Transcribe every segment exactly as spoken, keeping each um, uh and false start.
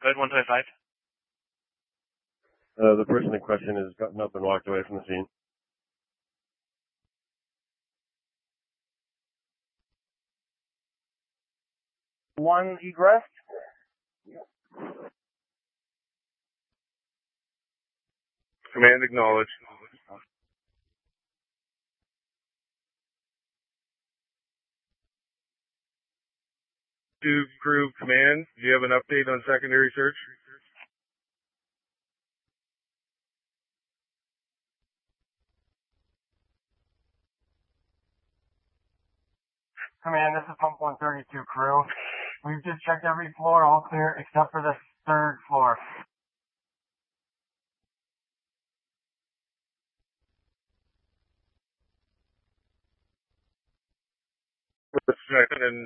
Code one twenty-five. Uh, the person in question has gotten up and walked away from the scene. One egress. Command acknowledged. To crew command, do you have an update on secondary search? Command, this is Pump one thirty-two crew. We've just checked every floor, all clear except for the third floor. Second and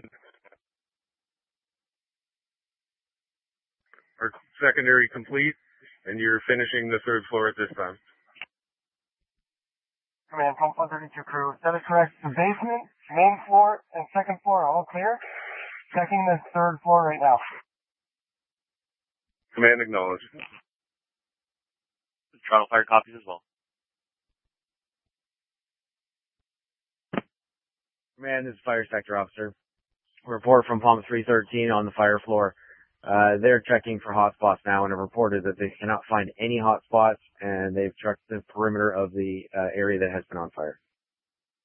or secondary complete, and you're finishing the third floor at this time. Command, Pump one thirty-two crew. That is correct. The basement, main floor, and second floor are all clear. Checking the third floor right now. Command acknowledged. Toronto Fire copies as well. Command, this is Fire Sector Officer. Report from Pump three thirteen on the fire floor. Uh, they're checking for hotspots now and have reported that they cannot find any hotspots, and they've checked the perimeter of the uh, area that has been on fire.